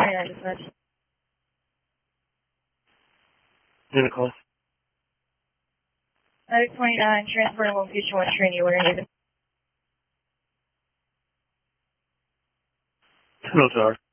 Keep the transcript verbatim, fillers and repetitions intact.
twenty-nine dispatch. Unit call. Medic twenty-nine, transport and location one Trinity, where are you? ten oh two hours.